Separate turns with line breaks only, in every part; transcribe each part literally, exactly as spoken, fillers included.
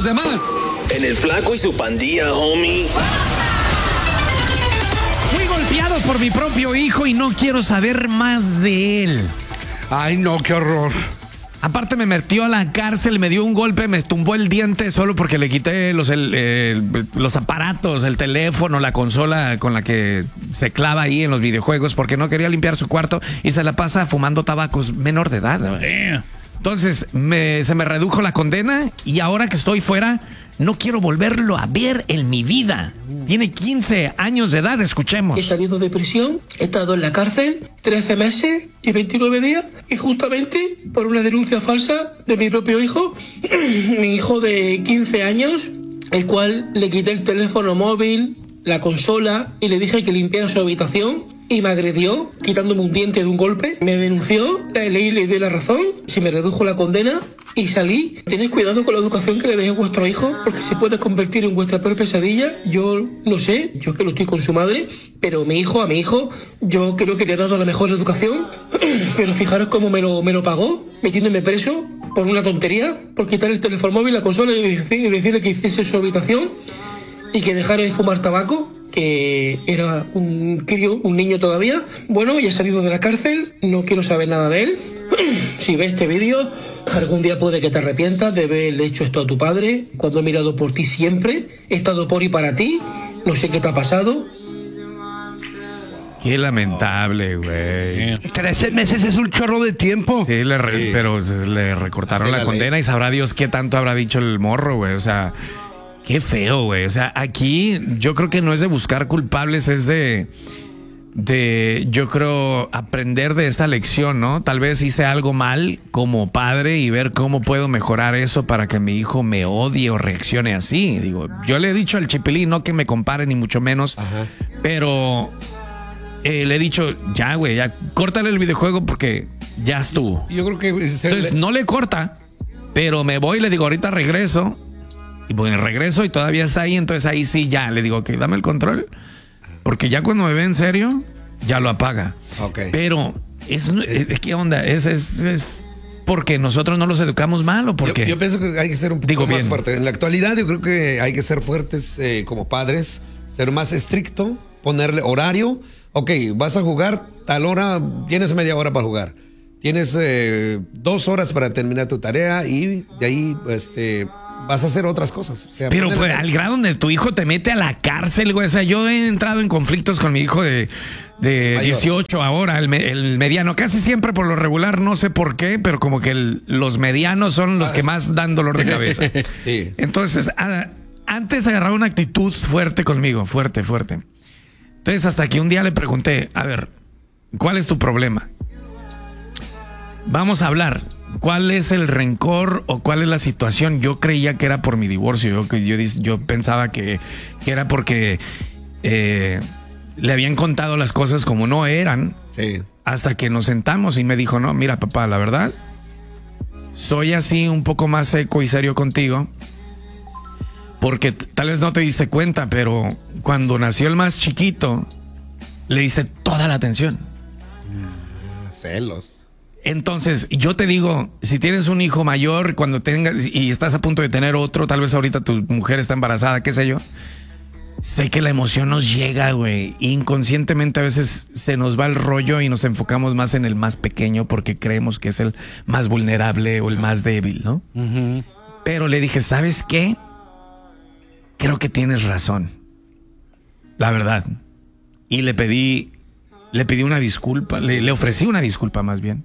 demás.
En el Flaco y su pandilla, homie.
Fui golpeado por mi propio hijo y no quiero saber más de él.
Ay, no, qué horror.
Aparte me metió a la cárcel, me dio un golpe, me tumbó el diente solo porque le quité los, el, el, los aparatos, el teléfono, la consola con la que se clava ahí en los videojuegos porque no quería limpiar su cuarto y se la pasa fumando tabacos menor de edad. Damn. Entonces me, se me redujo la condena y ahora que estoy fuera no quiero volverlo a ver en mi vida. Tiene quince años de edad, escuchemos.
He salido de prisión, he estado en la cárcel trece meses y veintinueve días y justamente por una denuncia falsa de mi propio hijo, mi hijo de quince años, el cual le quité el teléfono móvil, la consola y le dije que limpiara su habitación. Y me agredió, quitándome un diente de un golpe. Me denunció, la ley le dio la razón, se me redujo la condena y salí. Tenéis cuidado con la educación que le deis a vuestro hijo, porque se puede convertir en vuestra peor pesadilla. Yo no sé, yo que lo estoy con su madre, pero mi hijo, a mi hijo, yo creo que le he dado la mejor educación. Pero fijaros cómo me lo, me lo pagó, metiéndome preso por una tontería, por quitar el teléfono móvil, la consola y decirle que hiciese su habitación y que dejara de fumar tabaco, que era un crío, un niño todavía. Bueno, ya he salido de la cárcel, no quiero saber nada de él. Si ves este vídeo, algún día puede que te arrepientas de haberle hecho esto a tu padre, cuando he mirado por ti siempre, he estado por y para ti, no sé qué te ha pasado.
Qué lamentable, güey.
Trece meses es un chorro de tiempo.
Sí, le re, sí. pero le recortaron la, la condena y sabrá Dios qué tanto habrá dicho el morro, güey. O sea... Qué feo, güey. O sea, aquí yo creo que no es de buscar culpables, es de, de, yo creo, aprender de esta lección, ¿no? Tal vez hice algo mal como padre y ver cómo puedo mejorar eso para que mi hijo me odie o reaccione así. Digo, yo le he dicho al Chipilín, no que me compare ni mucho menos, ajá, pero eh, le he dicho, ya, güey, ya, córtale el videojuego porque ya estuvo.
Yo creo que...
Entonces, no le corta, pero me voy y le digo, ahorita regreso. Y bueno, regreso y todavía está ahí, entonces ahí sí ya le digo, ok, dame el control, porque ya cuando me ve en serio, ya lo apaga.
Okay.
Pero, es, es, ¿qué onda? ¿Es, es, es porque nosotros no los educamos mal o porque
yo, yo pienso que hay que ser un poco
digo
más
bien.
fuerte. En la actualidad yo creo que hay que ser fuertes eh, como padres, ser más estricto, ponerle horario. Ok, vas a jugar tal hora, tienes media hora para jugar. Tienes eh, dos horas para terminar tu tarea y de ahí, este... vas a hacer otras cosas. O sea,
pero pues, al grado donde tu hijo te mete a la cárcel, güey. O sea, yo he entrado en conflictos con mi hijo de, de dieciocho ahora, el, el mediano. Casi siempre por lo regular, no sé por qué, pero como que el, los medianos son los ah, que más dan dolor de cabeza.
Sí.
Entonces, a, antes agarraba una actitud fuerte conmigo, fuerte, fuerte. Entonces, hasta que un día le pregunté, a ver, ¿cuál es tu problema? Vamos a hablar. ¿Cuál es el rencor o cuál es la situación? Yo creía que era por mi divorcio. Yo, yo, yo pensaba que, que era porque eh, le habían contado las cosas como no eran.
Sí.
Hasta que nos sentamos y me dijo, no, mira, papá, la verdad, soy así un poco más seco y serio contigo porque tal vez no te diste cuenta, pero cuando nació el más chiquito, le diste toda la atención.
Mm, celos.
Entonces, yo te digo, si tienes un hijo mayor, cuando tengas y estás a punto de tener otro, tal vez ahorita tu mujer está embarazada, qué sé yo, sé que la emoción nos llega, güey. Inconscientemente a veces se nos va el rollo y nos enfocamos más en el más pequeño porque creemos que es el más vulnerable o el más débil, ¿no? Uh-huh. Pero le dije, ¿sabes qué? Creo que tienes razón. La verdad. Y le pedí, le pedí una disculpa, le, le ofrecí una disculpa más bien.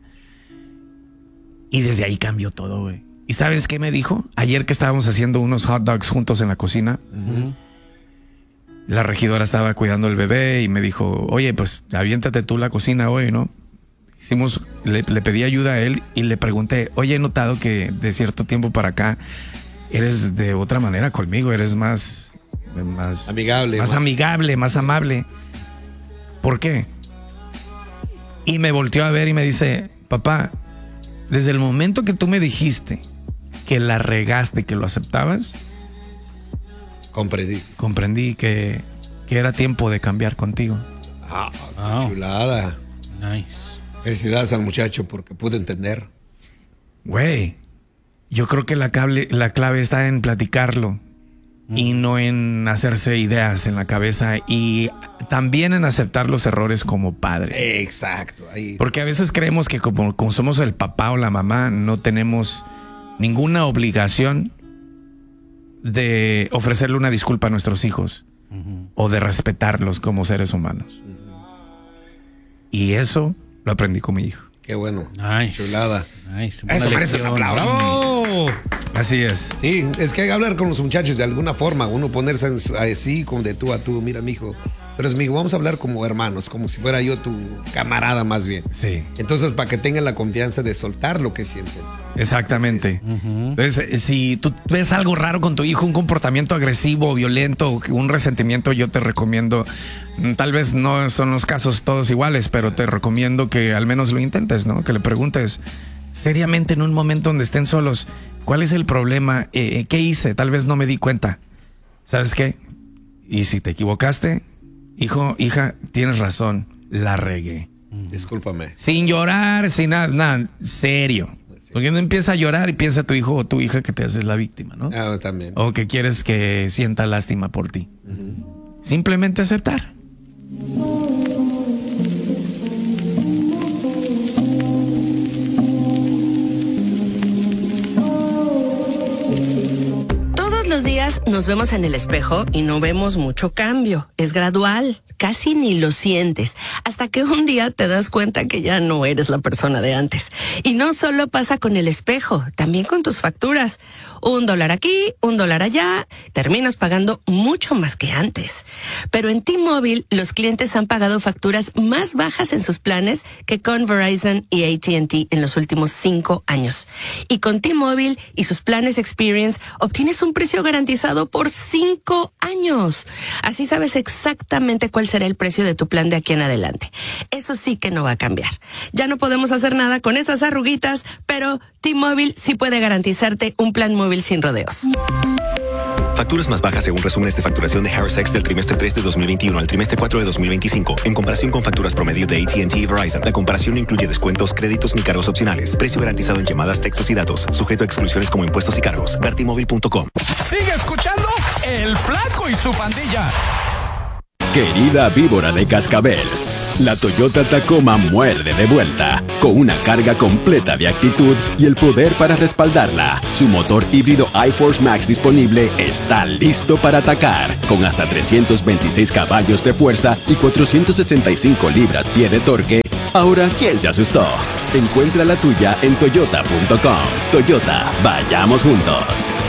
Y desde ahí cambió todo, güey. ¿Y sabes qué me dijo? Ayer que estábamos haciendo unos hot dogs juntos en la cocina, uh-huh, la regidora estaba cuidando al bebé y me dijo, oye, pues aviéntate tú la cocina hoy, ¿no? Hicimos, le, le pedí ayuda a él y le pregunté, oye, he notado que de cierto tiempo para acá eres de otra manera conmigo, eres más... más
amigable.
Más, más amigable, más amable. ¿Por qué? Y me volteó a ver y me dice, papá, desde el momento que tú me dijiste que la regaste, que lo aceptabas,
comprendí.
Comprendí que, que era tiempo de cambiar contigo.
Ah, oh, chulada.
Nice.
Felicidades al muchacho porque pude entender.
Güey, yo creo que la, cable, la clave está en platicarlo mm. y no en hacerse ideas en la cabeza y también en aceptar los errores como padre.
Exacto. Ahí.
Porque a veces creemos que como, como somos el papá o la mamá, no tenemos ninguna obligación de ofrecerle una disculpa a nuestros hijos uh-huh. o de respetarlos como seres humanos. Uh-huh. Y eso lo aprendí con mi hijo.
Qué bueno.
Nice.
Chulada.
Nice.
Eso merece un aplauso.
Así es.
Sí, es que hay que hablar con los muchachos de alguna forma. Uno ponerse en su, así, como de tú a tú. Mira, mijo, pero es mi hijo. Vamos a hablar como hermanos, como si fuera yo tu camarada más bien.
Sí.
Entonces, para que tengan la confianza de soltar lo que sienten.
Exactamente. Uh-huh. Entonces, si tú ves algo raro con tu hijo, un comportamiento agresivo, violento, un resentimiento, yo te recomiendo, tal vez no son los casos todos iguales, pero te recomiendo que al menos lo intentes, ¿no? Que le preguntes seriamente en un momento donde estén solos, ¿cuál es el problema? Eh, ¿Qué hice? Tal vez no me di cuenta. ¿Sabes qué? Y si te equivocaste, hijo, hija, tienes razón, la regué.
Discúlpame.
Sin llorar, sin nada, nada, serio. Porque no empieza a llorar y piensa tu hijo o tu hija que te haces la víctima, ¿no?
Ah, también.
O que quieres que sienta lástima por ti. Uh-huh. Simplemente aceptar.
Todos los días nos vemos en el espejo y no vemos mucho cambio. Es gradual. Casi ni lo sientes, hasta que un día te das cuenta que ya no eres la persona de antes. Y no solo pasa con el espejo, también con tus facturas. Un dólar aquí, un dólar allá, terminas pagando mucho más que antes. Pero en T-Mobile, los clientes han pagado facturas más bajas en sus planes que con Verizon y A T and T en los últimos cinco años. Y con T-Mobile y sus planes Experience, obtienes un precio garantizado por cinco años. Así sabes exactamente cuál será el precio de tu plan de aquí en adelante. Eso sí que no va a cambiar. Ya no podemos hacer nada con esas arruguitas, pero T-Mobile sí puede garantizarte un plan móvil sin rodeos.
Facturas más bajas según resúmenes de facturación de Harris X del trimestre tres de dos mil veintiuno al trimestre cuatro de dos mil veinticinco. En comparación con facturas promedio de A T and T y Verizon, la comparación no incluye descuentos, créditos ni cargos opcionales. Precio garantizado en llamadas, textos y datos. Sujeto a exclusiones como impuestos y cargos. ver t mobile punto com.
Sigue escuchando El Flaco y su pandilla.
Querida víbora de cascabel, la Toyota Tacoma muerde de vuelta, con una carga completa de actitud y el poder para respaldarla. Su motor híbrido iForce Max disponible está listo para atacar, con hasta trescientos veintiséis caballos de fuerza y cuatrocientos sesenta y cinco libras-pie de torque. Ahora, ¿quién se asustó? Encuentra la tuya en toyota punto com. Toyota, vayamos juntos.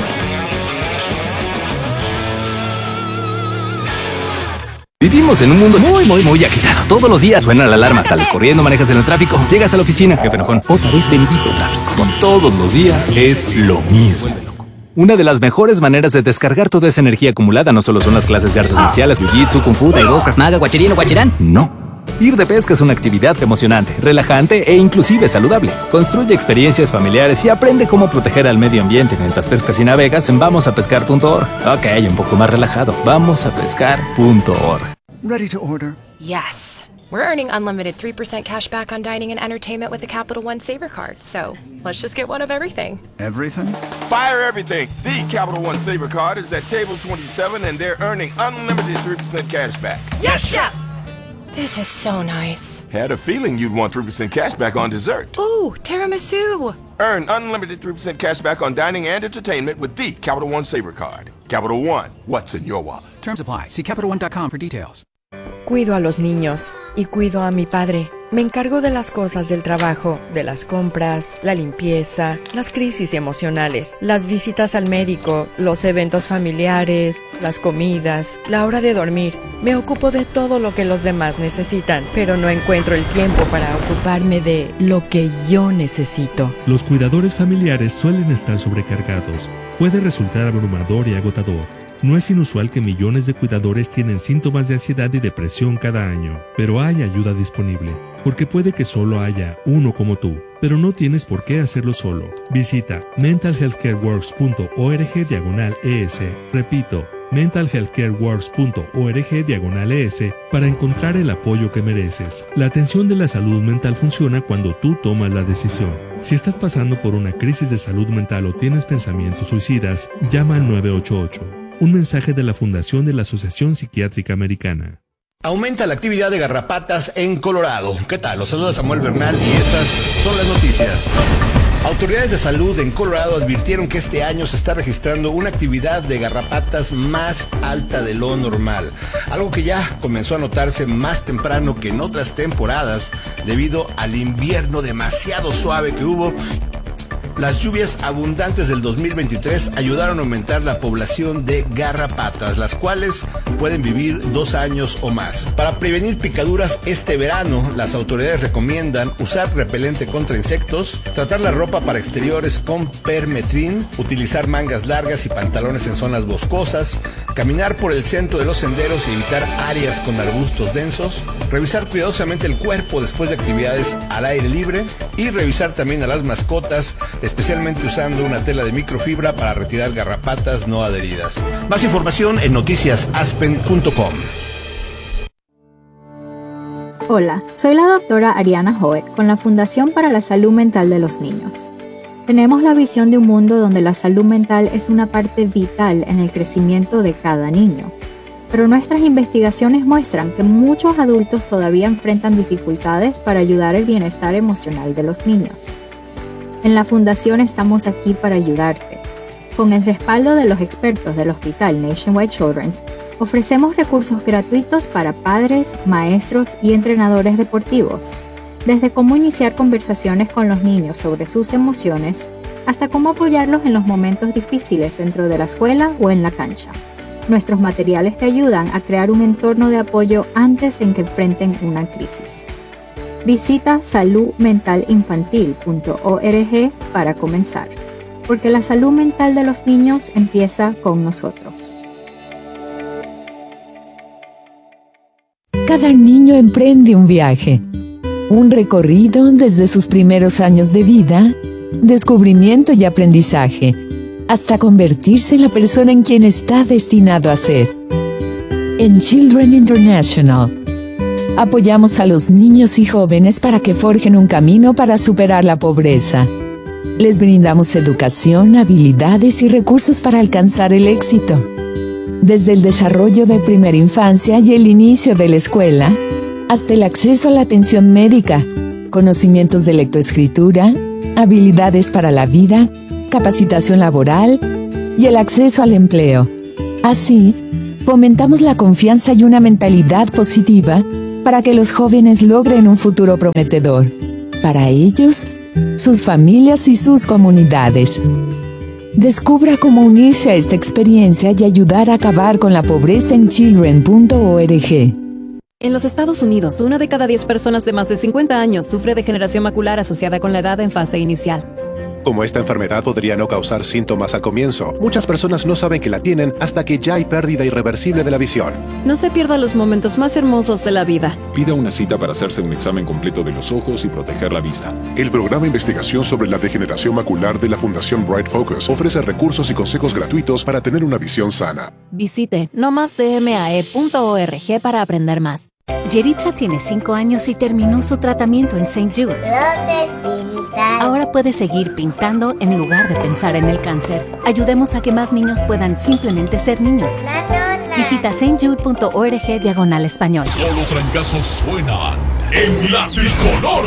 Vivimos en un mundo muy, muy, muy agitado. Todos los días suena la alarma. Sales corriendo, manejas en el tráfico, llegas a la oficina. Jefe enojón, otra vez bendito tráfico. Todos los días es lo mismo. Una de las mejores maneras de descargar toda esa energía acumulada no solo son las clases de artes marciales, jiu-jitsu, kung fu, taekwondo, krav maga, guachirino, guachirán. No. Ir de pesca es una actividad emocionante, relajante e inclusive saludable. Construye experiencias familiares y aprende cómo proteger al medio ambiente mientras pescas y navegas en vamos a pescar punto org. Ok, un poco más relajado. vamos a pescar punto org.
Ready to order?
Yes. We're earning unlimited three percent cash back on dining and entertainment with the Capital One Saver Card. So let's just get one of everything.
Everything?
Fire everything. The Capital One Saver Card is at table twenty-seven and they're earning unlimited three percent cash back.
Yes, Chef! This is so nice.
Had a feeling you'd want three percent cash back on dessert.
Ooh, tiramisu.
Earn unlimited three percent cash back on dining and entertainment with the Capital One Saver Card. Capital One, what's in your wallet?
Terms apply. See capital one dot com for details.
Cuido a los niños y cuido a mi padre. Me encargo de las cosas del trabajo, de las compras, la limpieza, las crisis emocionales, las visitas al médico, los eventos familiares, las comidas, la hora de dormir. Me ocupo de todo lo que los demás necesitan, pero no encuentro el tiempo para ocuparme de lo que yo necesito.
Los cuidadores familiares suelen estar sobrecargados. Puede resultar abrumador y agotador. No es inusual que millones de cuidadores tienen síntomas de ansiedad y depresión cada año, pero hay ayuda disponible, porque puede que solo haya uno como tú, pero no tienes por qué hacerlo solo. Visita mental health care works punto org diagonal es. Repito, mental health care works punto org diagonal es para encontrar el apoyo que mereces. La atención de la salud mental funciona cuando tú tomas la decisión. Si estás pasando por una crisis de salud mental o tienes pensamientos suicidas, llama al nueve ocho ocho. Un mensaje de la Fundación de la Asociación Psiquiátrica Americana.
Aumenta la actividad de garrapatas en Colorado. ¿Qué tal? Los saluda Samuel Bernal y estas son las noticias. Autoridades de salud en Colorado advirtieron que este año se está registrando una actividad de garrapatas más alta de lo normal, algo que ya comenzó a notarse más temprano que en otras temporadas debido al invierno demasiado suave que hubo. Las lluvias abundantes del dos mil veintitrés ayudaron a aumentar la población de garrapatas, las cuales pueden vivir dos años o más. Para prevenir picaduras este verano, las autoridades recomiendan usar repelente contra insectos, tratar la ropa para exteriores con permetrin, utilizar mangas largas y pantalones en zonas boscosas, caminar por el centro de los senderos y evitar áreas con arbustos densos, revisar cuidadosamente el cuerpo después de actividades al aire libre y revisar también a las mascotas, especialmente usando una tela de microfibra para retirar garrapatas no adheridas. Más información en noticias aspen punto com.
Hola, soy la doctora Ariana Hoet con la Fundación para la Salud Mental de los Niños. Tenemos la visión de un mundo donde la salud mental es una parte vital en el crecimiento de cada niño. Pero nuestras investigaciones muestran que muchos adultos todavía enfrentan dificultades para ayudar el bienestar emocional de los niños. En la Fundación estamos aquí para ayudarte. Con el respaldo de los expertos del Hospital Nationwide Children's, ofrecemos recursos gratuitos para padres, maestros y entrenadores deportivos, desde cómo iniciar conversaciones con los niños sobre sus emociones, hasta cómo apoyarlos en los momentos difíciles dentro de la escuela o en la cancha. Nuestros materiales te ayudan a crear un entorno de apoyo antes de que enfrenten una crisis. Visita salud mental infantil punto org para comenzar, porque la salud mental de los niños empieza con nosotros.
Cada niño emprende un viaje, un recorrido desde sus primeros años de vida, descubrimiento y aprendizaje, hasta convertirse en la persona en quien está destinado a ser. En Children International, apoyamos a los niños y jóvenes para que forjen un camino para superar la pobreza. Les brindamos educación, habilidades y recursos para alcanzar el éxito. Desde el desarrollo de primera infancia y el inicio de la escuela, hasta el acceso a la atención médica, conocimientos de lectoescritura, habilidades para la vida, capacitación laboral y el acceso al empleo. Así, fomentamos la confianza y una mentalidad positiva para que los jóvenes logren un futuro prometedor, para ellos, sus familias y sus comunidades. Descubra cómo unirse a esta experiencia y ayudar a acabar con la pobreza en children punto org.
En los Estados Unidos, una de cada diez personas de más de cincuenta años sufre degeneración macular asociada con la edad en fase inicial.
Como esta enfermedad podría no causar síntomas al comienzo, muchas personas no saben que la tienen hasta que ya hay pérdida irreversible de la visión.
No se pierda los momentos más hermosos de la vida.
Pida una cita para hacerse un examen completo de los ojos y proteger la vista.
El programa de investigación sobre la degeneración macular de la Fundación Bright Focus ofrece recursos y consejos gratuitos para tener una visión sana.
Visite no más d m a e punto org para aprender más. Yeritza tiene cinco años y terminó su tratamiento en Saint Jude. Ahora puede seguir pintando en lugar de pensar en el cáncer. Ayudemos a que más niños puedan simplemente ser niños. Visita saint jude punto org diagonal español.
Solo trancazos suenan en la tricolor.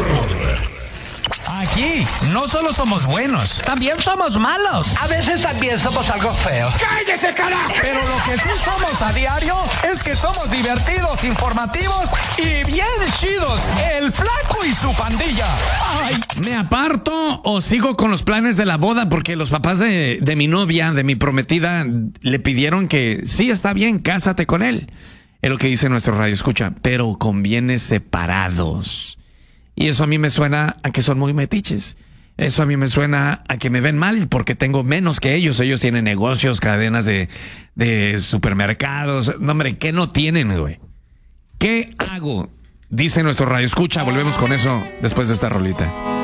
Aquí no solo somos buenos, también somos malos.
A veces también somos algo feos.
¡Cállese, carajo! Pero lo que sí somos a diario es que somos divertidos, informativos y bien chidos. El Flaco y su pandilla.
Ay, ¿me aparto o sigo con los planes de la boda? Porque los papás de, de mi novia, de mi prometida, le pidieron que sí, está bien, cásate con él. Es lo que dice nuestro radio escucha, pero conviene separados. Y eso a mí me suena a que son muy metiches. Eso a mí me suena a que me ven mal porque tengo menos que ellos. Ellos tienen negocios, cadenas de, de supermercados. No, hombre, ¿qué no tienen, güey? ¿Qué hago? Dice nuestro radio escucha. Volvemos con eso después de esta rolita.